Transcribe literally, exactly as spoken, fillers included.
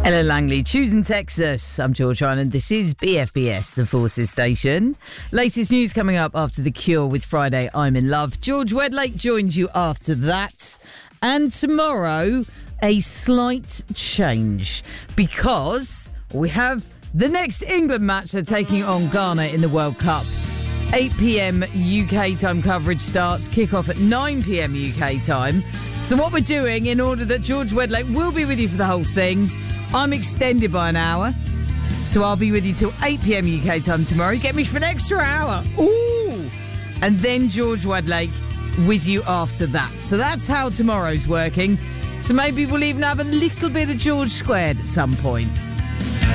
Hello Langley, choosing Texas. I'm George Ryan and this is B F B S, the Forces Station. Latest news coming up after The Cure with Friday, I'm in Love. George Wedlake joins you after that. And tomorrow, a slight change because we have the next England match. They're taking on Ghana in the World Cup. eight p.m. U K time coverage starts, kick-off at nine p.m. U K time. So what we're doing, in order that George Wedlake will be with you for the whole thing, I'm extended by an hour. So I'll be with you till eight p.m. U K time tomorrow. Get me for an extra hour. Ooh! And then George Wedlake with you after that. So that's how tomorrow's working. So maybe we'll even have a little bit of George Squared at some point.